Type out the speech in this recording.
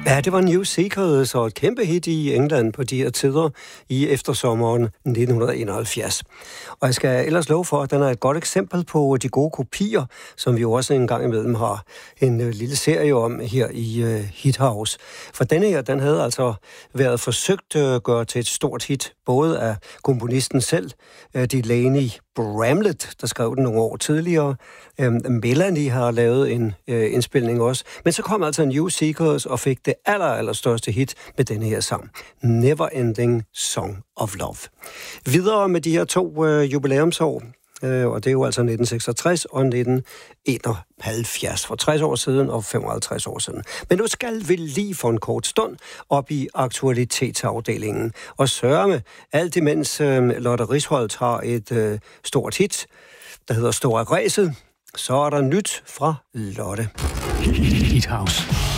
Ja, det var New Seekers og et kæmpe hit i England på de her tider i eftersommeren 1971. Og jeg skal ellers love for, at den er et godt eksempel på de gode kopier, som vi jo også en gang imellem har en lille serie om her i Hit House. For denne her, den havde altså været forsøgt at gøre til et stort hit, både af komponisten selv, Delaney Bramlett, der skrev den nogle år tidligere. Melanie har lavet en indspilning også. Men så kom altså New Seekers og fik det allerstørste hit med denne her sang. Never Ending Song of Love. Videre med de her to jubilæumsår, og det er jo altså 1966 og 1971, for 60 år siden og 55 år siden. Men nu skal vi lige for en kort stund op i aktualitetsafdelingen og sørge med, alt imens Lotte Risholdt har et stort hit, der hedder Store Græset, så er der nyt fra Lotte. Hit House.